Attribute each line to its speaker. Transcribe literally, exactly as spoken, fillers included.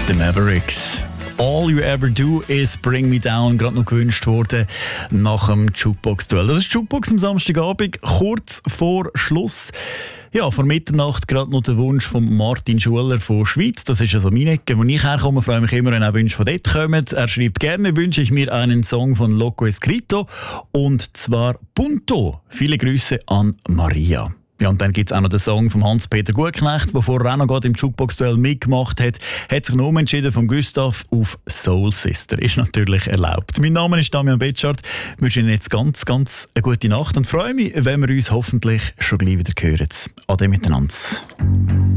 Speaker 1: The Mavericks. All you ever do is bring me down. Gerade noch gewünscht worden nach dem Jukebox-Duell. Das ist Jukebox am Samstagabend, kurz vor Schluss. Ja, vor Mitternacht gerade noch der Wunsch von Martin Schuler von Schweiz. Das ist also meine Ecke, wo ich herkomme. Freue mich immer, wenn auch Wünsche von dort kommen. Er schreibt gerne, wünsche ich mir einen Song von Loco Escrito. Und zwar Punto. Viele Grüße an Maria. Ja, und dann gibt es auch noch den Song von Hans-Peter Gutknecht, der vorher auch noch gerade im Jukebox-Duell mitgemacht hat. Hat sich noch umentschieden von Gustav auf Soul Sister. Ist natürlich erlaubt. Mein Name ist Damian Betschart. Ich wünsche Ihnen jetzt ganz, ganz eine gute Nacht und freue mich, wenn wir uns hoffentlich schon gleich wieder hören. Ade miteinander.